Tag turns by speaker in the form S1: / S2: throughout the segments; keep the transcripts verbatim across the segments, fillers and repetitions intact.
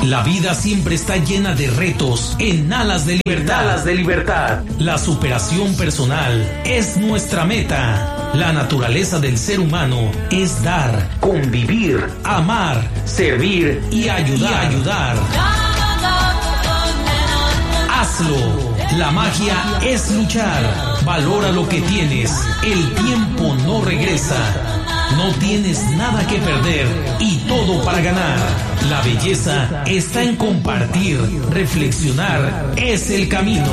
S1: La vida siempre está llena de retos en Alas de Libertad. Alas de Libertad. La superación personal es nuestra meta. La naturaleza del ser humano es dar, convivir, amar, servir y ayudar. Y ayudar. Hazlo. La magia es luchar. Valora lo que tienes. El tiempo no regresa. No tienes nada que perder y todo para ganar. La belleza está en compartir. Reflexionar es el camino.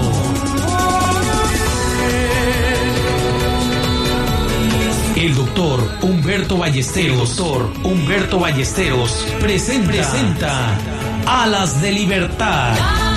S1: El doctor Humberto Ballesteros, doctor Humberto Ballesteros presenta, presenta Alas de Libertad.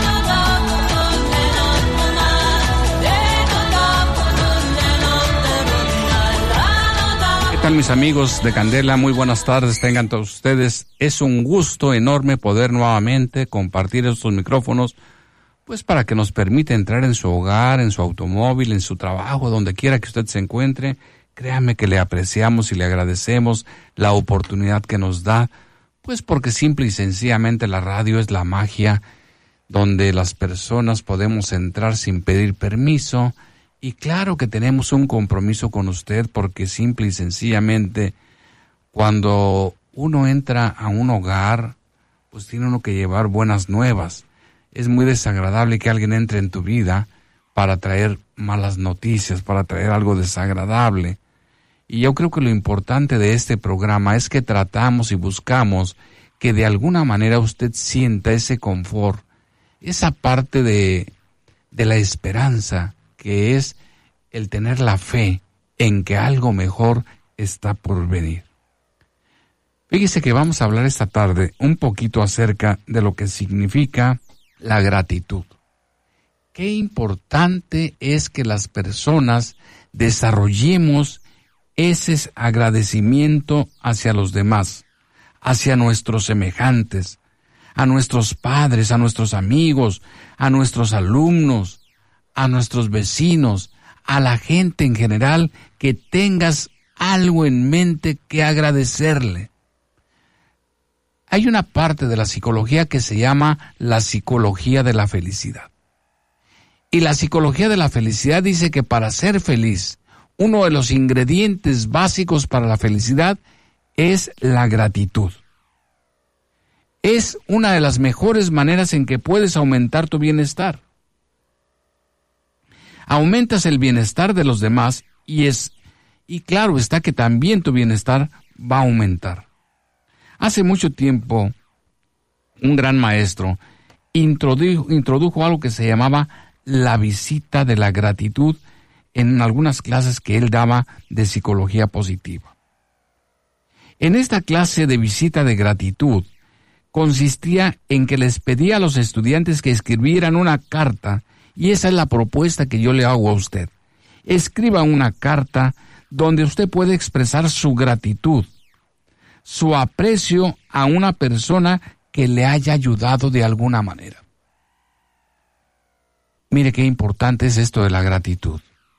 S2: ¿Qué tal, mis amigos de Candela? Muy buenas tardes, tengan todos ustedes. Es un gusto enorme poder nuevamente compartir estos micrófonos, pues para que nos permita entrar en su hogar, en su automóvil, en su trabajo, donde quiera que usted se encuentre. Créame que le apreciamos y le agradecemos la oportunidad que nos da, pues porque simple y sencillamente la radio es la magia donde las personas podemos entrar sin pedir permiso. Y claro que tenemos un compromiso con usted, porque simple y sencillamente cuando uno entra a un hogar, pues tiene uno que llevar buenas nuevas. Es muy desagradable que alguien entre en tu vida para traer malas noticias, para traer algo desagradable. Y yo creo que lo importante de este programa es que tratamos y buscamos que de alguna manera usted sienta ese confort, esa parte de, de la esperanza, que es el tener la fe en que algo mejor está por venir. Fíjese que vamos a hablar esta tarde un poquito acerca de lo que significa la gratitud. Qué importante es que las personas desarrollemos ese agradecimiento hacia los demás, hacia nuestros semejantes, a nuestros padres, a nuestros amigos, a nuestros alumnos, a nuestros vecinos, a la gente en general, que tengas algo en mente que agradecerle. Hay una parte de la psicología que se llama la psicología de la felicidad. Y la psicología de la felicidad dice que para ser feliz, uno de los ingredientes básicos para la felicidad es la gratitud. Es una de las mejores maneras en que puedes aumentar tu bienestar. Aumentas el bienestar de los demás y es y claro está que también tu bienestar va a aumentar. Hace mucho tiempo, un gran maestro introdujo, introdujo algo que se llamaba la visita de la gratitud en algunas clases que él daba de psicología positiva. En esta clase de visita de gratitud consistía en que les pedía a los estudiantes que escribieran una carta. Y esa es la propuesta que yo le hago a usted. Escriba una carta donde usted puede expresar su gratitud, su aprecio a una persona que le haya ayudado de alguna manera. Mire qué importante es esto de la gratitud.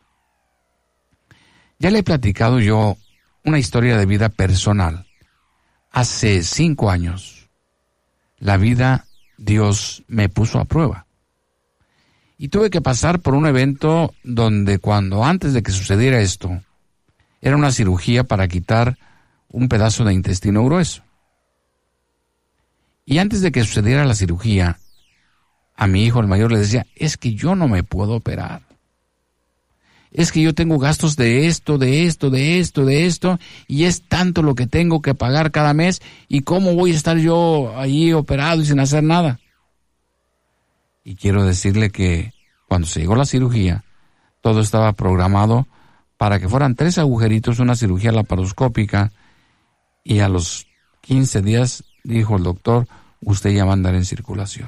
S2: Ya le he platicado yo una historia de vida personal. Hace cinco años, la vida, Dios me puso a prueba. Y tuve que pasar por un evento donde cuando antes de que sucediera esto, era una cirugía para quitar un pedazo de intestino grueso. Y antes de que sucediera la cirugía, a mi hijo el mayor le decía, es que yo no me puedo operar. Es que yo tengo gastos de esto, de esto, de esto, de esto, y es tanto lo que tengo que pagar cada mes, y cómo voy a estar yo ahí operado y sin hacer nada. Y quiero decirle que cuando se llegó la cirugía, todo estaba programado para que fueran tres agujeritos, una cirugía laparoscópica, y a los quince días dijo el doctor, usted ya va a andar en circulación.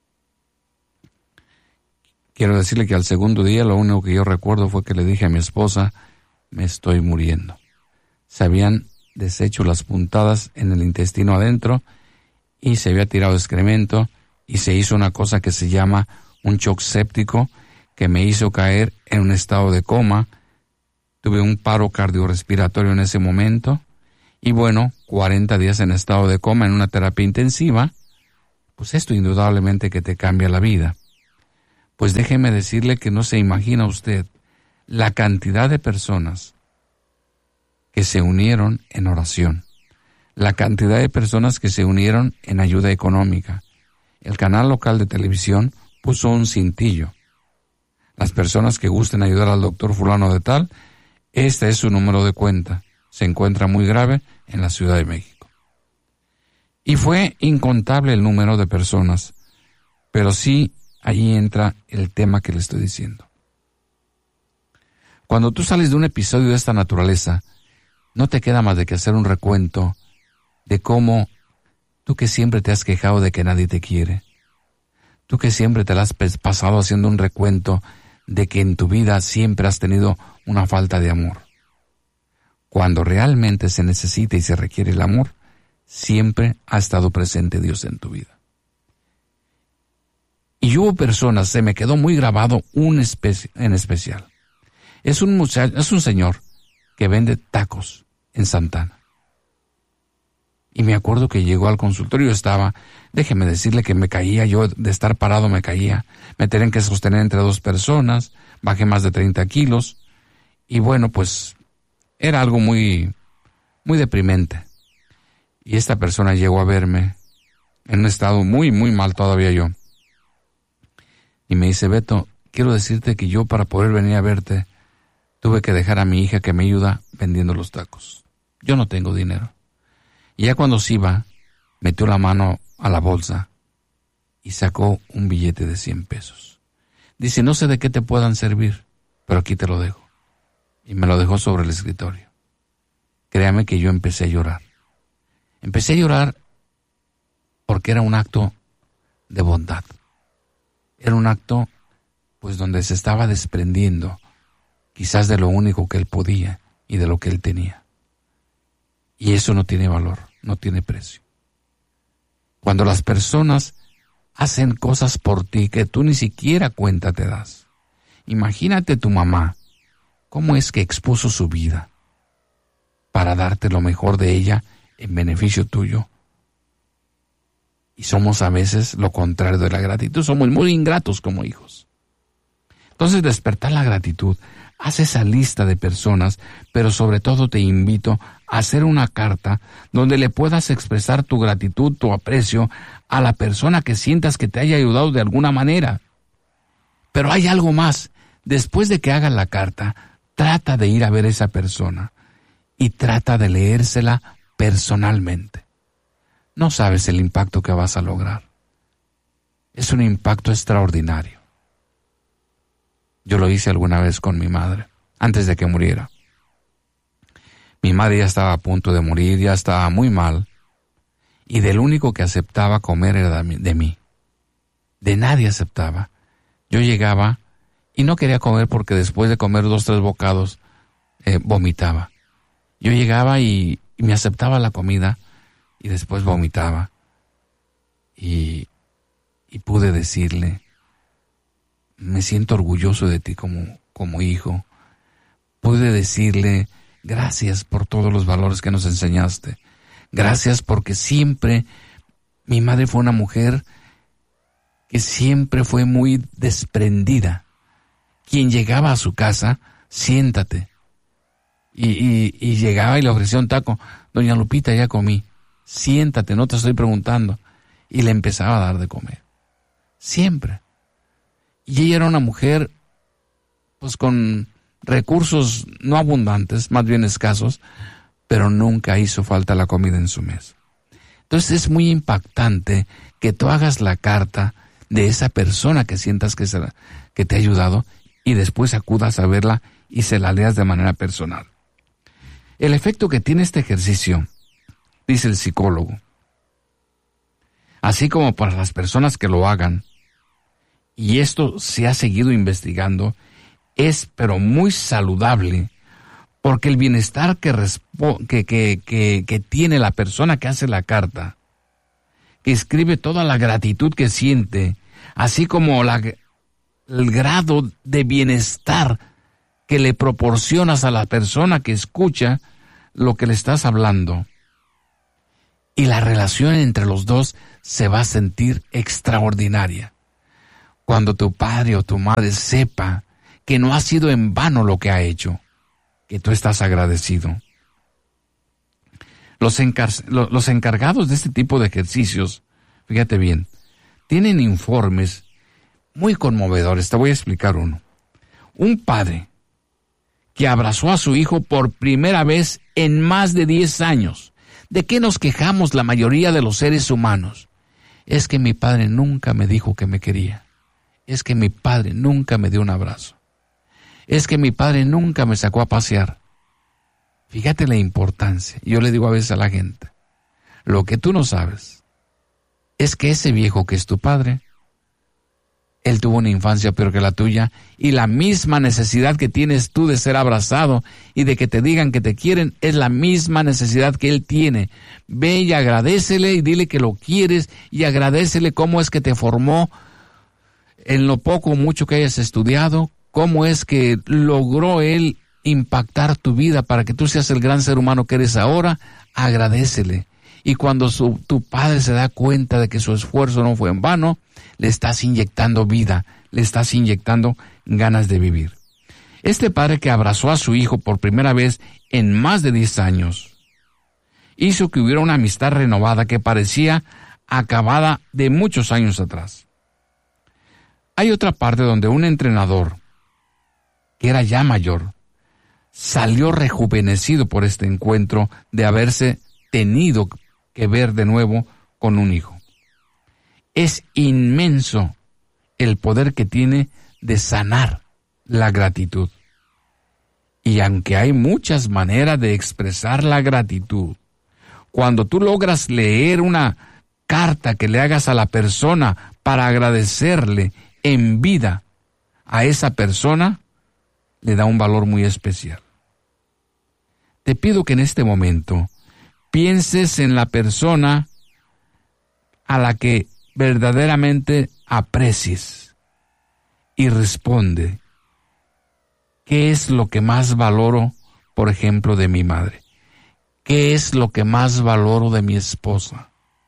S2: Quiero decirle que al segundo día lo único que yo recuerdo fue que le dije a mi esposa, me estoy muriendo. Se habían deshecho las puntadas en el intestino adentro y se había tirado excremento, y se hizo una cosa que se llama un shock séptico, que me hizo caer en un estado de coma. Tuve un paro cardiorrespiratorio en ese momento, y bueno, cuarenta días en estado de coma en una terapia intensiva, pues esto indudablemente que te cambia la vida. Pues déjeme decirle que no se imagina usted la cantidad de personas que se unieron en oración, la cantidad de personas que se unieron en ayuda económica. El canal local de televisión puso un cintillo. Las personas que gusten ayudar al doctor fulano de tal, este es su número de cuenta. Se encuentra muy grave en la Ciudad de México. Y fue incontable el número de personas, pero sí ahí entra el tema que le estoy diciendo. Cuando tú sales de un episodio de esta naturaleza, no te queda más de que hacer un recuento de cómo tú que siempre te has quejado de que nadie te quiere, tú que siempre te la has pasado haciendo un recuento de que en tu vida siempre has tenido una falta de amor. Cuando realmente se necesita y se requiere el amor, siempre ha estado presente Dios en tu vida. Y hubo personas, se me quedó muy grabado un espe- en especial. Es un muchacho, es un señor que vende tacos en Santana. Y me acuerdo que llegó al consultorio, estaba, déjeme decirle que me caía, yo de estar parado me caía, me tenían que sostener entre dos personas, bajé más de treinta kilos, y bueno, pues era algo muy, muy deprimente. Y esta persona llegó a verme en un estado muy, muy mal todavía yo. Y me dice, Beto, quiero decirte que yo para poder venir a verte, tuve que dejar a mi hija que me ayuda vendiendo los tacos. Yo no tengo dinero. Y ya cuando se iba, metió la mano a la bolsa y sacó un billete de cien pesos. Dice, no sé de qué te puedan servir, pero aquí te lo dejo. Y me lo dejó sobre el escritorio. Créame que yo empecé a llorar. Empecé a llorar porque era un acto de bondad. Era un acto, pues, donde se estaba desprendiendo, quizás de lo único que él podía y de lo que él tenía. Y eso no tiene valor, no tiene precio. Cuando las personas hacen cosas por ti que tú ni siquiera cuenta te das. Imagínate tu mamá, cómo es que expuso su vida para darte lo mejor de ella en beneficio tuyo. Y somos a veces lo contrario de la gratitud, somos muy ingratos como hijos. Entonces, despertar la gratitud, haz esa lista de personas, pero sobre todo te invito a hacer una carta donde le puedas expresar tu gratitud, tu aprecio a la persona que sientas que te haya ayudado de alguna manera. Pero hay algo más. Después de que hagas la carta, trata de ir a ver a esa persona y trata de leérsela personalmente. No sabes el impacto que vas a lograr. Es un impacto extraordinario. Yo lo hice alguna vez con mi madre, antes de que muriera. Mi madre ya estaba a punto de morir, ya estaba muy mal, y del único que aceptaba comer era de mí. De nadie aceptaba. Yo llegaba y no quería comer porque después de comer dos, tres bocados, eh, vomitaba. Yo llegaba y, y me aceptaba la comida y después vomitaba. Y, y pude decirle, me siento orgulloso de ti como, como hijo. Pude decirle, gracias por todos los valores que nos enseñaste. Gracias porque siempre, mi madre fue una mujer que siempre fue muy desprendida. Quien llegaba a su casa, siéntate. Y, y, y llegaba y le ofrecía un taco. Doña Lupita, ya comí. Siéntate, no te estoy preguntando. Y le empezaba a dar de comer. Siempre. Y ella era una mujer, pues con recursos no abundantes, más bien escasos, pero nunca hizo falta la comida en su mesa. Entonces es muy impactante que tú hagas la carta de esa persona que sientas que, se, que te ha ayudado y después acudas a verla y se la leas de manera personal. El efecto que tiene este ejercicio, dice el psicólogo, así como para las personas que lo hagan, y esto se ha seguido investigando, es pero muy saludable, porque el bienestar que, respo- que, que, que, que tiene la persona que hace la carta, que escribe toda la gratitud que siente, así como la, el grado de bienestar que le proporcionas a la persona que escucha lo que le estás hablando, y la relación entre los dos se va a sentir extraordinaria. Cuando tu padre o tu madre sepa que no ha sido en vano lo que ha hecho, que tú estás agradecido. Los, encar- los encargados de este tipo de ejercicios, fíjate bien, tienen informes muy conmovedores. Te voy a explicar uno. Un padre que abrazó a su hijo por primera vez en más de diez años. ¿De qué nos quejamos la mayoría de los seres humanos? Es que mi padre nunca me dijo que me quería. Es que mi padre nunca me dio un abrazo. Es que mi padre nunca me sacó a pasear. Fíjate la importancia. Yo le digo a veces a la gente, lo que tú no sabes es que ese viejo que es tu padre, él tuvo una infancia peor que la tuya, y la misma necesidad que tienes tú de ser abrazado y de que te digan que te quieren es la misma necesidad que él tiene. Ve y agradécele y dile que lo quieres, y agradécele cómo es que te formó en lo poco o mucho que hayas estudiado, cómo es que logró él impactar tu vida para que tú seas el gran ser humano que eres ahora. Agradécele. Y cuando su, tu padre se da cuenta de que su esfuerzo no fue en vano, le estás inyectando vida, le estás inyectando ganas de vivir. Este padre que abrazó a su hijo por primera vez en más de diez años, hizo que hubiera una amistad renovada que parecía acabada de muchos años atrás. Hay otra parte donde un entrenador, que era ya mayor, salió rejuvenecido por este encuentro de haberse tenido que ver de nuevo con un hijo. Es inmenso el poder que tiene de sanar la gratitud. Y aunque hay muchas maneras de expresar la gratitud, cuando tú logras leer una carta que le hagas a la persona para agradecerle en vida a esa persona, le da un valor muy especial. Te pido que en este momento pienses en la persona a la que verdaderamente aprecies y responde, ¿qué es lo que más valoro, por ejemplo, de mi madre? ¿Qué es lo que más valoro de mi esposa?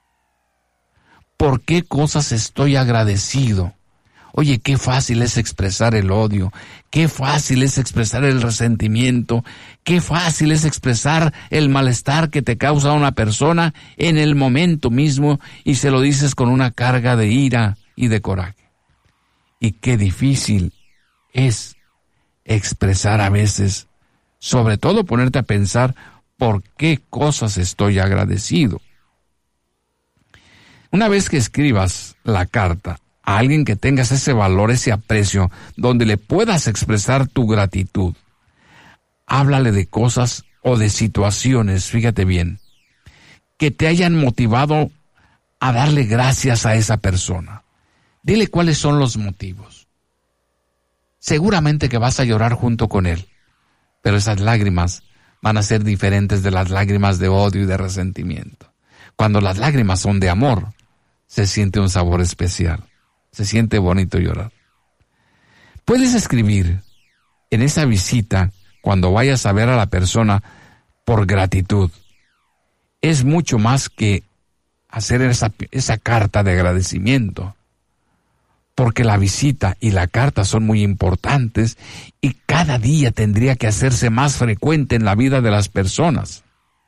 S2: ¿Por qué cosas estoy agradecido? Oye, qué fácil es expresar el odio, qué fácil es expresar el resentimiento, qué fácil es expresar el malestar que te causa una persona en el momento mismo y se lo dices con una carga de ira y de coraje. Y qué difícil es expresar a veces, sobre todo ponerte a pensar por qué cosas estoy agradecido. Una vez que escribas la carta a alguien que tengas ese valor, ese aprecio, donde le puedas expresar tu gratitud, háblale de cosas o de situaciones, fíjate bien, que te hayan motivado a darle gracias a esa persona. Dile cuáles son los motivos. Seguramente que vas a llorar junto con él, pero esas lágrimas van a ser diferentes de las lágrimas de odio y de resentimiento. Cuando las lágrimas son de amor, se siente un sabor especial. Se siente bonito llorar. Puedes escribir en esa visita, cuando vayas a ver a la persona, por gratitud. Es mucho más que hacer esa, esa carta de agradecimiento, porque la visita y la carta son muy importantes y cada día tendría que hacerse más frecuente en la vida de las personas.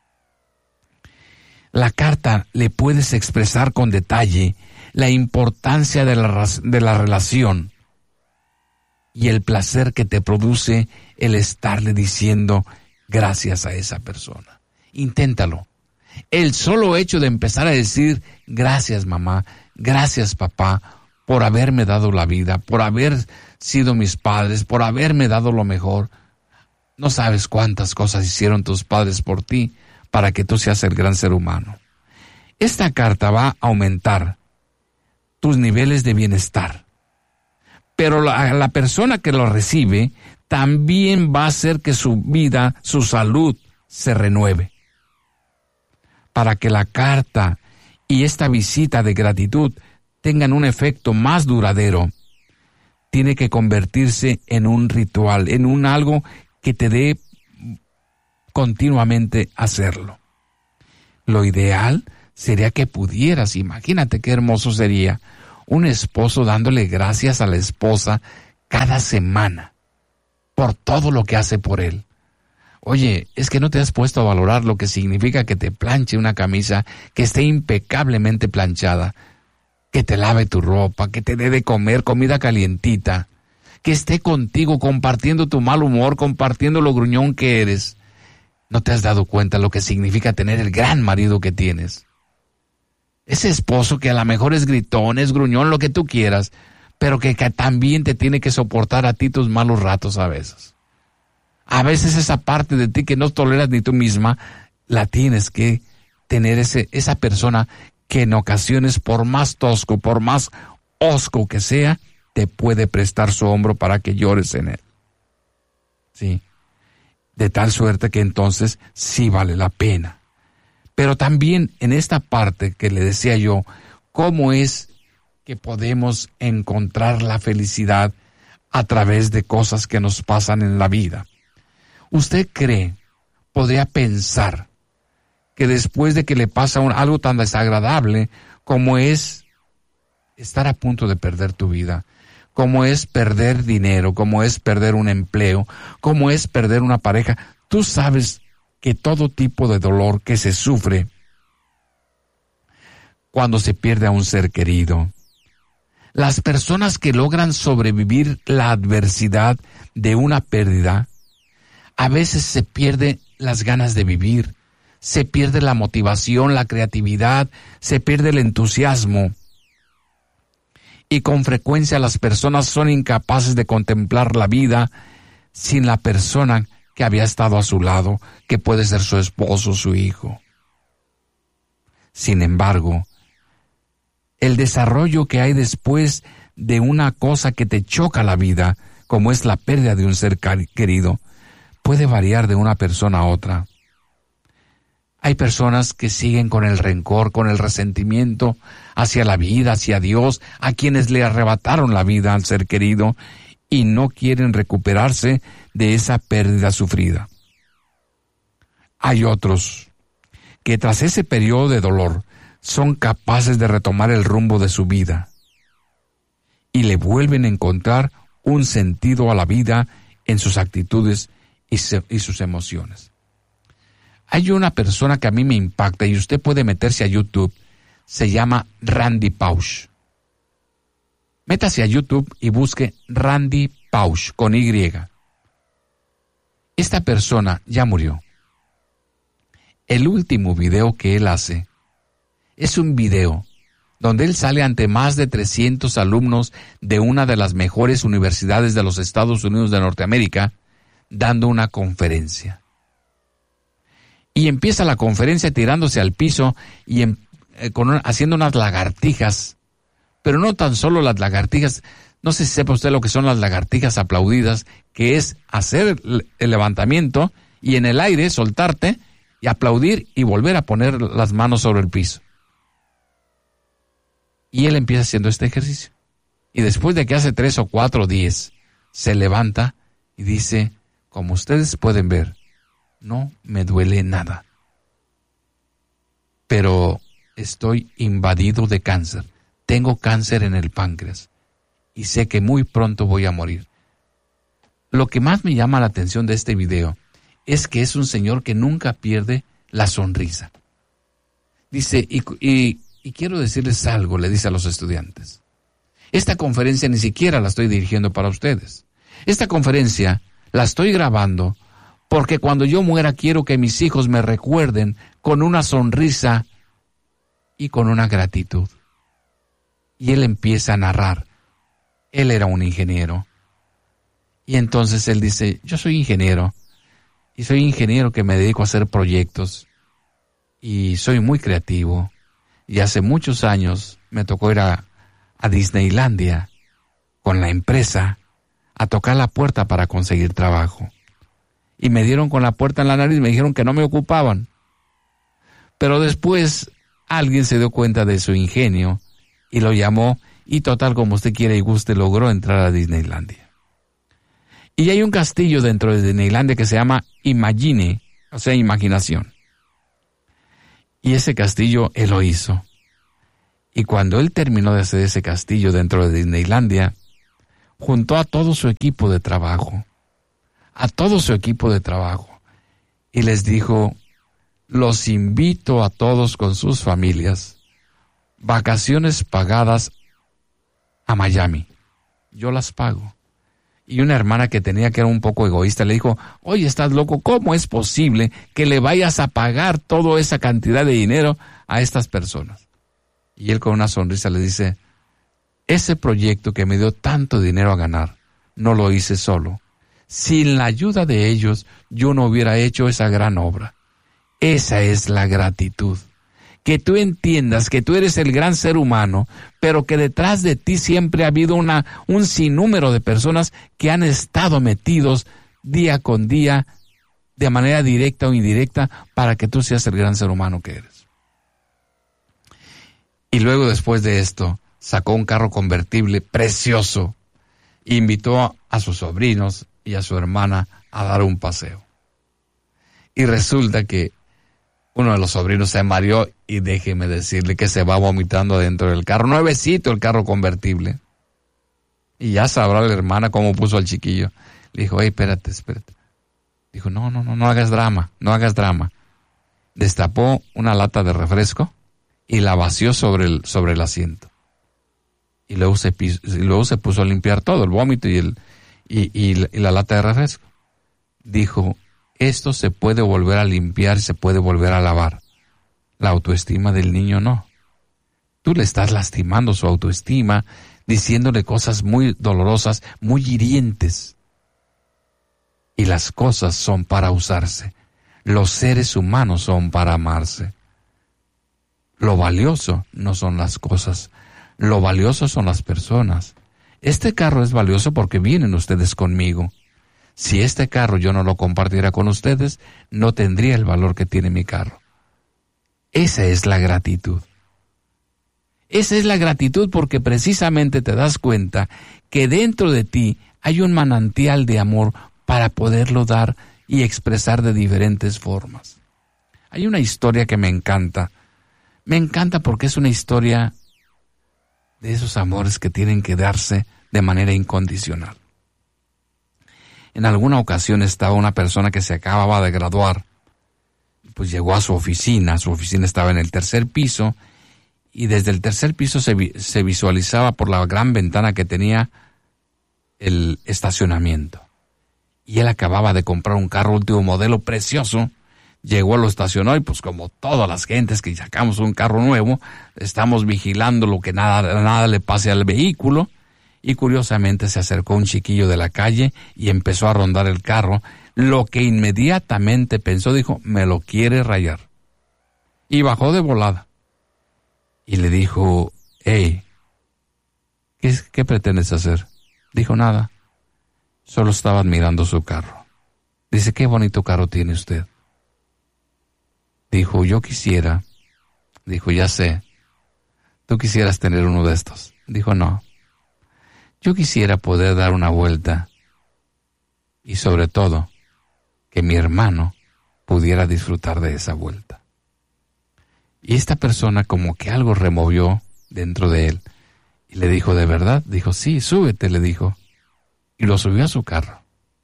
S2: La carta le puedes expresar con detalle la importancia de la, de la relación y el placer que te produce el estarle diciendo gracias a esa persona. Inténtalo. El solo hecho de empezar a decir gracias mamá, gracias papá, por haberme dado la vida, por haber sido mis padres, por haberme dado lo mejor. No sabes cuántas cosas hicieron tus padres por ti para que tú seas el gran ser humano. Esta carta va a aumentar tus niveles de bienestar. Pero la, la persona que lo recibe también va a hacer que su vida, su salud, se renueve. Para que la carta y esta visita de gratitud tengan un efecto más duradero, tiene que convertirse en un ritual, en un algo que te dé continuamente hacerlo. Lo ideal sería que pudieras, imagínate qué hermoso sería, un esposo dándole gracias a la esposa cada semana por todo lo que hace por él. Oye, es que no te has puesto a valorar lo que significa que te planche una camisa, que esté impecablemente planchada, que te lave tu ropa, que te dé de comer comida calientita, que esté contigo compartiendo tu mal humor, compartiendo lo gruñón que eres. ¿No te has dado cuenta lo que significa tener el gran marido que tienes? Ese esposo que a lo mejor es gritón, es gruñón, lo que tú quieras, pero que, que también te tiene que soportar a ti tus malos ratos a veces. A veces esa parte de ti que no toleras ni tú misma, la tienes que tener ese, esa persona que en ocasiones, por más tosco, por más hosco que sea, te puede prestar su hombro para que llores en él. Sí. De tal suerte que entonces sí vale la pena. Pero también en esta parte que le decía yo, ¿cómo es que podemos encontrar la felicidad a través de cosas que nos pasan en la vida? ¿Usted cree, podría pensar, que después de que le pasa un, algo tan desagradable como es estar a punto de perder tu vida, como es perder dinero, como es perder un empleo, como es perder una pareja, tú sabes que todo tipo de dolor que se sufre cuando se pierde a un ser querido, las personas que logran sobrevivir la adversidad de una pérdida, a veces se pierden las ganas de vivir, se pierde la motivación, la creatividad, se pierde el entusiasmo. Y con frecuencia las personas son incapaces de contemplar la vida sin la persona que había estado a su lado, que puede ser su esposo, su hijo. Sin embargo, el desarrollo que hay después de una cosa que te choca la vida, como es la pérdida de un ser querido, puede variar de una persona a otra. Hay personas que siguen con el rencor, con el resentimiento hacia la vida, hacia Dios, a quienes le arrebataron la vida al ser querido y no quieren recuperarse de esa pérdida sufrida. Hay otros que tras ese periodo de dolor son capaces de retomar el rumbo de su vida y le vuelven a encontrar un sentido a la vida en sus actitudes y, se, y sus emociones. Hay una persona que a mí me impacta y usted puede meterse a YouTube, se llama Randy Pausch. Métase a YouTube y busque Randy Pausch con Y. Esta persona ya murió. El último video que él hace es un video donde él sale ante más de trescientos alumnos de una de las mejores universidades de los Estados Unidos de Norteamérica, dando una conferencia. Y empieza la conferencia tirándose al piso y en, eh, con una, haciendo unas lagartijas, pero no tan solo las lagartijas, no sé si sepa usted lo que son las lagartijas aplaudidas, que es hacer el, el levantamiento y en el aire soltarte y aplaudir y volver a poner las manos sobre el piso. Y él empieza haciendo este ejercicio. Y después de que hace tres o cuatro o diez, se levanta y dice, como ustedes pueden ver, no me duele nada. Pero estoy invadido de cáncer. Tengo cáncer en el páncreas. Y sé que muy pronto voy a morir. Lo que más me llama la atención de este video es que es un señor que nunca pierde la sonrisa. Dice, y, y, y quiero decirles algo, le dice a los estudiantes. Esta conferencia ni siquiera la estoy dirigiendo para ustedes. Esta conferencia la estoy grabando porque cuando yo muera quiero que mis hijos me recuerden con una sonrisa y con una gratitud. Y él empieza a narrar. Él era un ingeniero. Y entonces él dice, yo soy ingeniero. Y soy ingeniero que me dedico a hacer proyectos. Y soy muy creativo. Y hace muchos años me tocó ir a, a Disneylandia con la empresa a tocar la puerta para conseguir trabajo. Y me dieron con la puerta en la nariz y me dijeron que no me ocupaban. Pero después alguien se dio cuenta de su ingenio y lo llamó y total, como usted quiere y guste, logró entrar a Disneylandia. Y hay un castillo dentro de Disneylandia que se llama Imagine, o sea, imaginación. Y ese castillo él lo hizo. Y cuando él terminó de hacer ese castillo dentro de Disneylandia, juntó a todo su equipo de trabajo, a todo su equipo de trabajo, y les dijo: los invito a todos con sus familias, vacaciones pagadas a Miami, yo las pago. Y una hermana que tenía, que era un poco egoísta, le dijo: oye, estás loco, ¿cómo es posible que le vayas a pagar toda esa cantidad de dinero a estas personas? Y él con una sonrisa le dice: ese proyecto que me dio tanto dinero a ganar, no lo hice solo. Sin la ayuda de ellos, yo no hubiera hecho esa gran obra. Esa es la gratitud. Que tú entiendas que tú eres el gran ser humano, pero que detrás de ti siempre ha habido una, un sinnúmero de personas que han estado metidos día con día, de manera directa o indirecta, para que tú seas el gran ser humano que eres. Y luego, después de esto, sacó un carro convertible precioso, e invitó a sus sobrinos y a su hermana a dar un paseo. Y resulta que uno de los sobrinos se mareó, y déjeme decirle que se va vomitando dentro del carro. Nuevecito el carro convertible. Y ya sabrá la hermana cómo puso al chiquillo. Le dijo: hey, espérate, espérate. Dijo: no, no, no, no hagas drama, no hagas drama. Destapó una lata de refresco y la vació sobre el, sobre el asiento. Y luego se, y luego se puso a limpiar todo, el vómito y, el, y, y, y la lata de refresco. Dijo: esto se puede volver a limpiar, se puede volver a lavar. La autoestima del niño no. Tú le estás lastimando su autoestima, diciéndole cosas muy dolorosas, muy hirientes. Y las cosas son para usarse. Los seres humanos son para amarse. Lo valioso no son las cosas, lo valioso son las personas. Este carro es valioso porque vienen ustedes conmigo. Si este carro yo no lo compartiera con ustedes, no tendría el valor que tiene mi carro. Esa es la gratitud. Esa es la gratitud porque precisamente te das cuenta que dentro de ti hay un manantial de amor para poderlo dar y expresar de diferentes formas. Hay una historia que me encanta. Me encanta porque es una historia de esos amores que tienen que darse de manera incondicional. En alguna ocasión estaba una persona que se acababa de graduar, pues llegó a su oficina, su oficina estaba en el tercer piso, y desde el tercer piso se, vi, se visualizaba por la gran ventana que tenía el estacionamiento. Y él acababa de comprar un carro último modelo precioso. Llegó, lo estacionó y pues como todas las gentes que sacamos un carro nuevo, estamos vigilando lo que nada, nada le pase al vehículo. Y curiosamente se acercó un chiquillo de la calle y empezó a rondar el carro, lo que inmediatamente pensó, dijo: me lo quiere rayar. Y bajó de volada. Y le dijo: hey, ¿qué, qué pretendes hacer? Dijo: nada, solo estaba admirando su carro. Dice: qué bonito carro tiene usted. Dijo: yo quisiera. Dijo: ya sé. ¿Tú quisieras tener uno de estos? Dijo: no. Yo quisiera poder dar una vuelta y sobre todo que mi hermano pudiera disfrutar de esa vuelta. Y esta persona como que algo removió dentro de él y le dijo: ¿de verdad? Dijo: sí, súbete, le dijo. Y lo subió a su carro.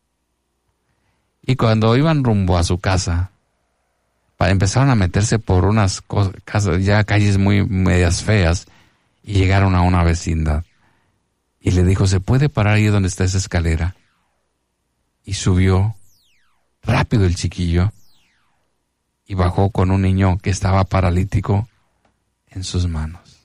S2: Y cuando iban rumbo a su casa, empezaron a meterse por unas cosas, ya calles muy medias feas, y llegaron a una vecindad. Y le dijo: ¿se puede parar ahí donde está esa escalera? Y subió rápido el chiquillo y bajó con un niño que estaba paralítico en sus manos.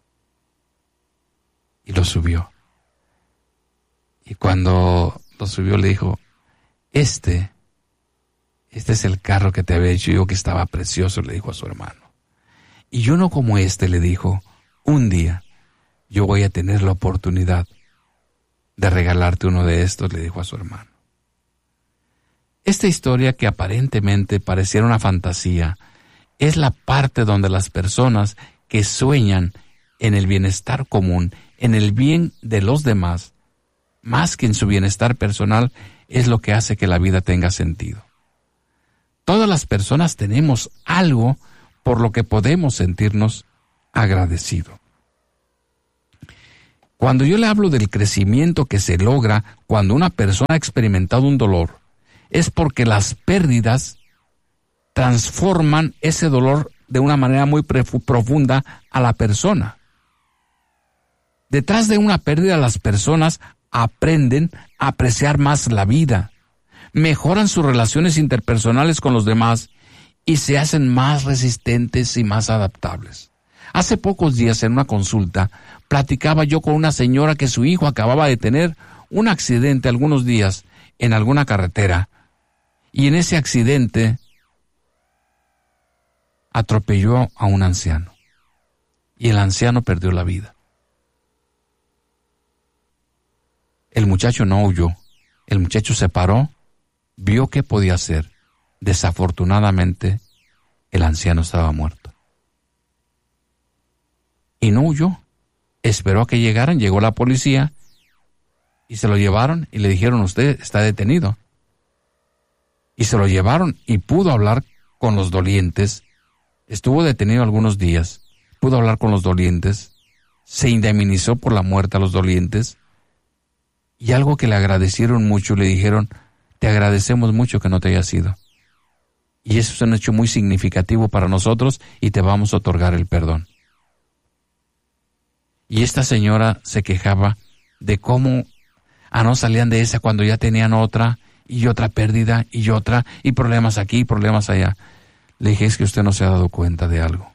S2: Y lo subió. Y cuando lo subió le dijo: Este, este es el carro que te había dicho yo que estaba precioso, le dijo a su hermano. Y uno como este, le dijo, un día yo voy a tener la oportunidad de regalarte uno de estos, le dijo a su hermano. Esta historia, que aparentemente pareciera una fantasía, es la parte donde las personas que sueñan en el bienestar común, en el bien de los demás, más que en su bienestar personal, es lo que hace que la vida tenga sentido. Todas las personas tenemos algo por lo que podemos sentirnos agradecidos. Cuando yo le hablo del crecimiento que se logra cuando una persona ha experimentado un dolor, es porque las pérdidas transforman ese dolor de una manera muy profunda a la persona. Detrás de una pérdida, las personas aprenden a apreciar más la vida, mejoran sus relaciones interpersonales con los demás y se hacen más resistentes y más adaptables. Hace pocos días en una consulta platicaba yo con una señora que su hijo acababa de tener un accidente algunos días en alguna carretera y en ese accidente atropelló a un anciano y el anciano perdió la vida. El muchacho no huyó, el muchacho se paró, vio qué podía hacer. Desafortunadamente, el anciano estaba muerto. Y no huyó, esperó a que llegaran, llegó la policía y se lo llevaron y le dijeron, usted está detenido. Y se lo llevaron y pudo hablar con los dolientes, estuvo detenido algunos días, pudo hablar con los dolientes, se indemnizó por la muerte a los dolientes y algo que le agradecieron mucho, le dijeron, te agradecemos mucho que no te hayas ido. Y eso es un hecho muy significativo para nosotros y te vamos a otorgar el perdón. Y esta señora se quejaba de cómo ah, no salían de esa cuando ya tenían otra y otra pérdida y otra y problemas aquí y problemas allá. Le dije, es que usted no se ha dado cuenta de algo.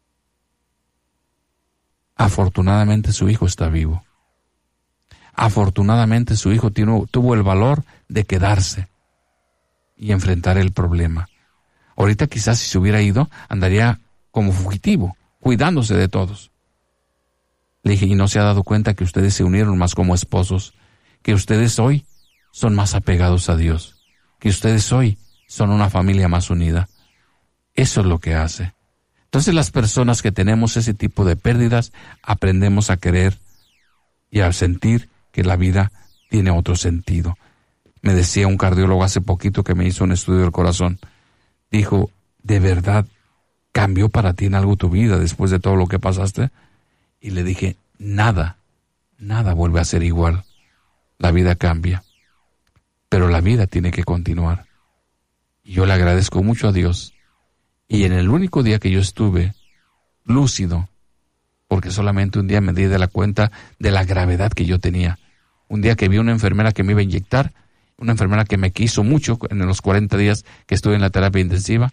S2: Afortunadamente su hijo está vivo. Afortunadamente su hijo tiene, tuvo el valor de quedarse y enfrentar el problema. Ahorita quizás si se hubiera ido andaría como fugitivo, cuidándose de todos. Le dije, y no se ha dado cuenta que ustedes se unieron más como esposos, que ustedes hoy son más apegados a Dios, que ustedes hoy son una familia más unida. Eso es lo que hace. Entonces las personas que tenemos ese tipo de pérdidas aprendemos a querer y a sentir que la vida tiene otro sentido. Me decía un cardiólogo hace poquito que me hizo un estudio del corazón, dijo, ¿de verdad cambió para ti en algo tu vida después de todo lo que pasaste? Y le dije, nada, nada vuelve a ser igual. La vida cambia, pero la vida tiene que continuar. Y yo le agradezco mucho a Dios. Y en el único día que yo estuve lúcido, porque solamente un día me di de la cuenta de la gravedad que yo tenía. Un día que vi una enfermera que me iba a inyectar, una enfermera que me quiso mucho en los cuarenta días que estuve en la terapia intensiva,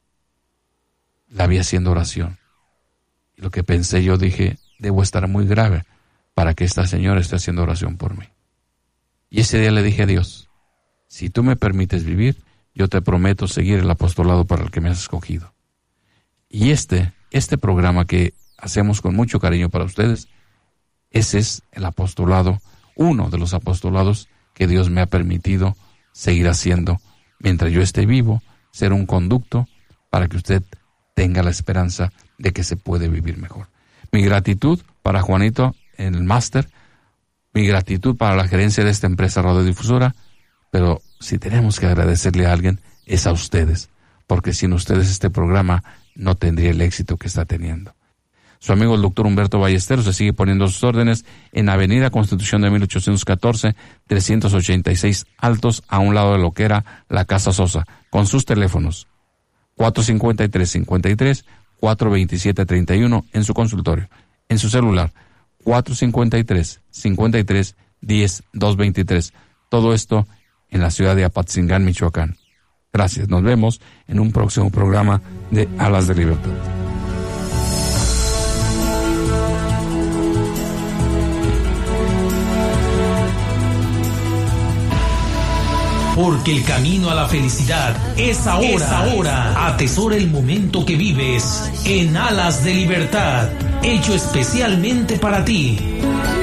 S2: la vi haciendo oración. Y lo que pensé yo dije, debo estar muy grave para que esta señora esté haciendo oración por mí. Y ese día le dije a Dios, si tú me permites vivir, yo te prometo seguir el apostolado para el que me has escogido. Y este, este programa que hacemos con mucho cariño para ustedes, ese es el apostolado, uno de los apostolados que Dios me ha permitido seguir haciendo mientras yo esté vivo, ser un conducto para que usted tenga la esperanza de que se puede vivir mejor. Mi gratitud para Juanito en el máster, mi gratitud para la gerencia de esta empresa radiodifusora, pero si tenemos que agradecerle a alguien es a ustedes, porque sin ustedes este programa no tendría el éxito que está teniendo. Su amigo el doctor Humberto Ballesteros se sigue poniendo sus órdenes en Avenida Constitución de mil ochocientos catorce, trescientos ochenta y seis Altos, a un lado de lo que era la Casa Sosa, con sus teléfonos cuatro cinco tres, cinco tres, cuatro veintisiete, treinta y uno en su consultorio, en su celular cuatro cinco tres, cinco tres, diez, doscientos veintitrés. Todo esto en la ciudad de Apatzingán, Michoacán. Gracias, nos vemos en un próximo programa de Alas de Libertad.
S1: Porque el camino a la felicidad es ahora. Es ahora. Atesora el momento que vives en Alas de Libertad, hecho especialmente para ti.